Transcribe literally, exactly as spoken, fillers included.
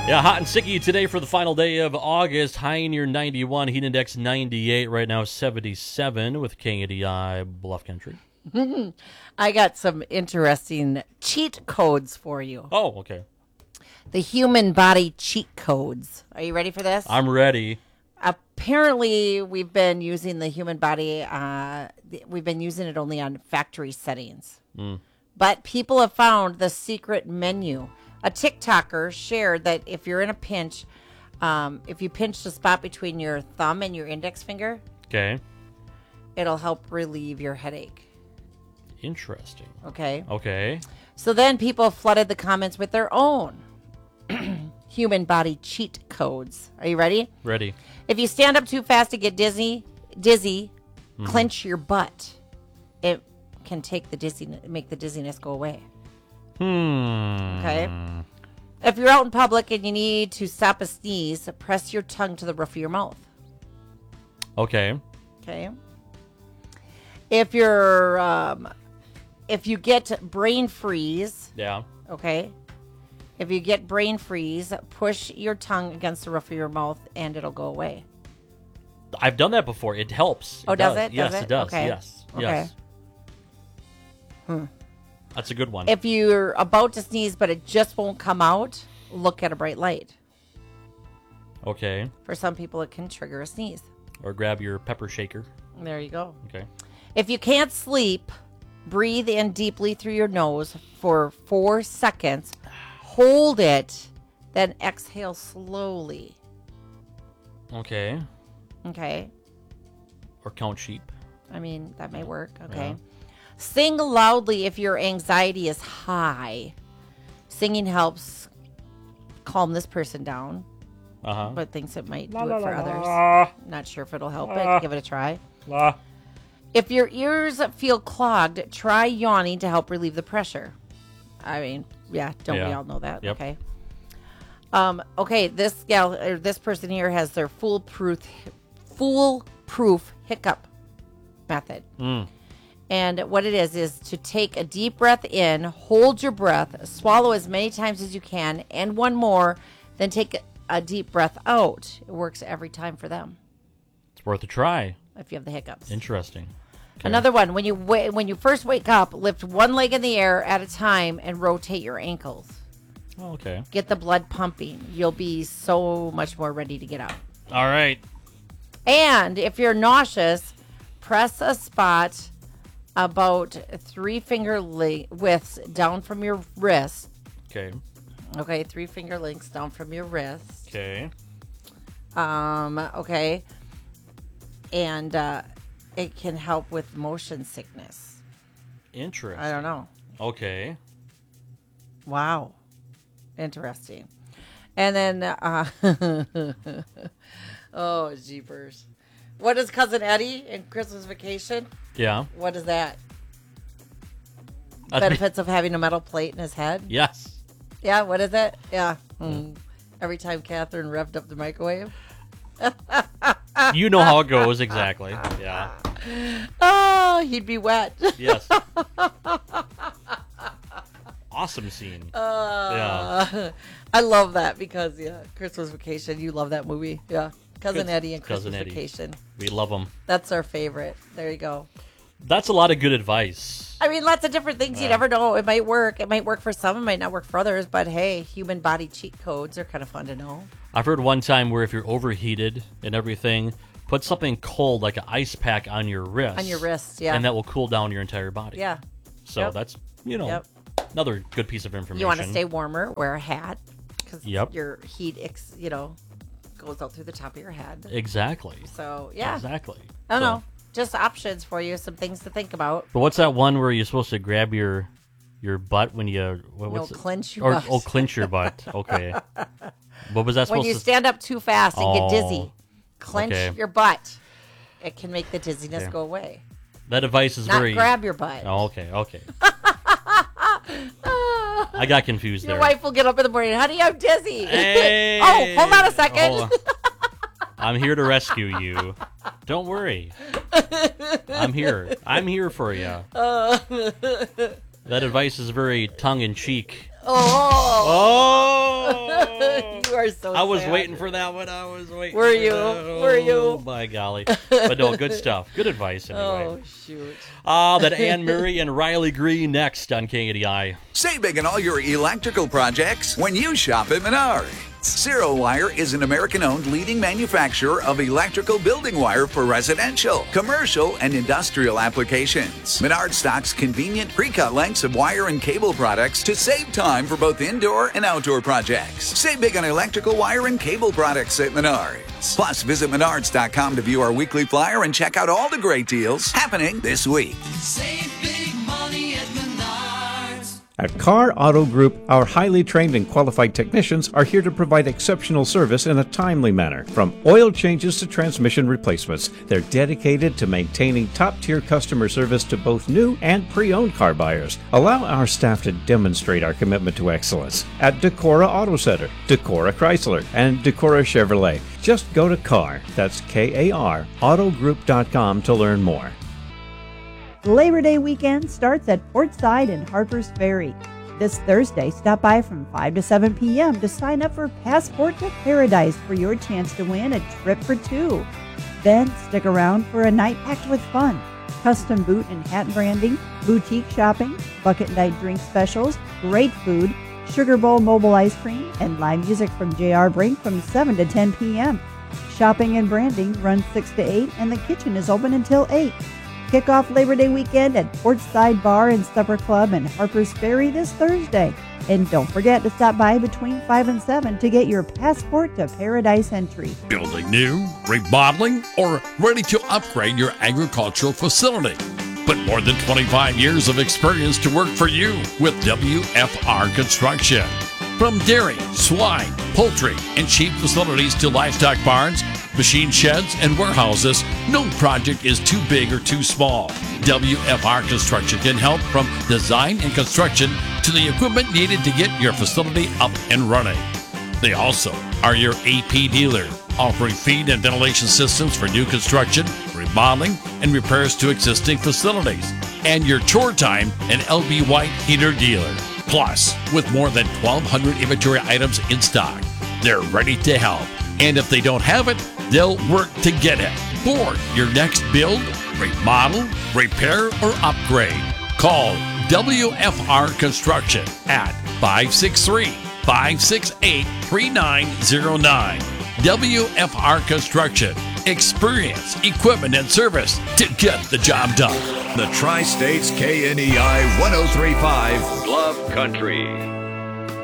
Yeah, hot and sticky today for the final day of August. High near ninety-one, heat index ninety-eight, right now seventy-seven with K D I Bluff Country. I got some interesting cheat codes for you. Oh, okay. The human body cheat codes. Are you ready for this? I'm ready. Apparently, we've been using the human body, uh, we've been using it only on factory settings. Mm. But people have found the secret menu. A TikToker shared that if you're in a pinch, um, if you pinch the spot between your thumb and your index finger, Okay. it'll help relieve your headache. Interesting. Okay. Okay. So then people flooded the comments with their own human body cheat codes. Are you ready? Ready. If you stand up too fast to get dizzy, dizzy, Mm-hmm. clench your butt. It can take the dizziness, make the dizziness go away. Hmm. Okay. If you're out in public and you need to stop a sneeze, press your tongue to the roof of your mouth. Okay. Okay. If you're, um, if you get brain freeze, Yeah. okay. If you get brain freeze, push your tongue against the roof of your mouth and it'll go away. I've done that before. It helps. Oh, does it? Yes, Does it? it? does. Okay. Yes. Okay. Yes. Hmm. That's a good one. If you're about to sneeze but it just won't come out, look at a bright light. Okay. For some people, it can trigger a sneeze. Or grab your pepper shaker. There you go. Okay. If you can't sleep, breathe in deeply through your nose for four seconds. Hold it, then exhale slowly. Okay. Okay. Or count sheep. I mean, that may work. Okay. Yeah. Sing loudly if your anxiety is high. Singing helps calm this person down, Uh-huh. but thinks it might do La, la, it for la, others. la. Not sure if it'll help Ah. it. Give it a try. La. If your ears feel clogged, try yawning to help relieve the pressure. I mean, yeah, don't we Yeah. all know that? Yep. Okay. Um, okay, this gal or this person here has their foolproof foolproof hiccup method. Mm. And what it is is to take a deep breath in, hold your breath, swallow as many times as you can, and one more, then take a deep breath out. It works every time for them It's worth a try. if you have the hiccups. Interesting. Okay. Another one, when you wa- when you first wake up, lift one leg in the air at a time and rotate your ankles. Oh, okay. Get the blood pumping. You'll be so much more ready to get up. All right. And if you're nauseous, press a spot about three finger le- widths down from your wrist. Okay. Okay, three finger lengths down from your wrist. Okay. Um, okay. And uh, it can help with motion sickness. Interesting. I don't know. Okay. Wow. Interesting. And then, uh, oh, jeepers. What is Cousin Eddie in Christmas Vacation? Yeah. What is that? That's Benefits of having a metal plate in his head? Yes. Yeah, what is it? Yeah. Mm. Every time Catherine revved up the microwave. You know how it goes exactly. Yeah. Oh, he'd be wet. Yes. Awesome scene. Uh, yeah. I love that because, yeah, Christmas Vacation. You love that movie. Yeah. Cousin Good. Eddie and Christmas Cousin Eddie. Vacation. We love them. That's our favorite. There you go. That's a lot of good advice. I mean, lots of different things. You Yeah. never know. It might work. It might work for some. It might not work for others. But hey, human body cheat codes are kind of fun to know. I've heard one time where if you're overheated and everything, put something cold like an ice pack on your wrist. On your wrist, yeah. And that will cool down your entire body. Yeah. So Yep. that's, you know, Yep. another good piece of information. You want to stay warmer, wear a hat. Because Yep. your heat, ex, you know, goes out through the top of your head. Exactly. So, yeah. Exactly. I don't So- know. Just options for you. Some things to think about. But what's that one where you're supposed to grab your your butt when you what, No, what's it? clench your or, butt. Oh, clench your butt. Okay. What was that When supposed you to? stand up too fast and get dizzy, Oh, clench okay. your butt. It can make the dizziness Okay. go away. That advice is Not very. grab your butt. Oh, okay. Okay. I got confused Your there. wife will get up in the morning. Honey, I'm dizzy. Hey! Oh, hold on a second. Hold on. I'm here to rescue you. Don't worry. I'm here. I'm here for you. Uh, That advice is very tongue in cheek. oh. Oh! You are are so I was sad. waiting for that one. I was waiting. Were for you? that. Were Oh, you? my golly. But no, good stuff. Good advice anyway. Oh, shoot. Ah, that Anne Murray and Riley Green next on K A D I. Save big on all your electrical projects when you shop at Menards. Zero Wire is an American-owned leading manufacturer of electrical building wire for residential, commercial, and industrial applications. Menards stocks convenient pre-cut lengths of wire and cable products to save time for both indoor and outdoor projects. Save big on electrical wire and cable products at Menards. Plus, visit menards dot com to view our weekly flyer and check out all the great deals happening this week. Save big money at Menards. At Carr Auto Group, our highly trained and qualified technicians are here to provide exceptional service in a timely manner. From oil changes to transmission replacements, they're dedicated to maintaining top-tier customer service to both new and pre-owned car buyers. Allow our staff to demonstrate our commitment to excellence at Decorah Auto Center, Decorah Chrysler, and Decorah Chevrolet. Just go to Carr, that's K A R, autogroup dot com to learn more. Labor Day weekend starts at Portside and Harpers Ferry. This Thursday, stop by from five to seven p.m. to sign up for Passport to Paradise for your chance to win a trip for two. Then stick around for a night packed with fun. Custom boot and hat branding, boutique shopping, bucket night drink specials, great food, Sugar Bowl mobile ice cream, and live music from J R. Brink from seven to ten p.m. Shopping and branding runs six to eight, and the kitchen is open until eight. Kick off Labor Day weekend at Portside Bar and Supper Club and Harpers Ferry this Thursday. And don't forget to stop by between five and seven to get your Passport to Paradise entry. Building new, remodeling, or ready to upgrade your agricultural facility. Put more than twenty-five years of experience to work for you with W F R Construction. From dairy, swine, poultry, and sheep facilities to livestock barns, machine sheds, and warehouses, no project is too big or too small. W F R Construction can help from design and construction to the equipment needed to get your facility up and running. They also are your A P dealer, offering feed and ventilation systems for new construction, remodeling, and repairs to existing facilities, and your Chore Time and L B White heater dealer. Plus, with more than twelve hundred inventory items in stock, they're ready to help. And if they don't have it, they'll work to get it. For your next build, remodel, repair, or upgrade, call W F R Construction at five six three, five six eight, three nine zero nine. W F R Construction. Experience, equipment, and service to get the job done. The Tri-States K N E I one oh three point five Bluff Country.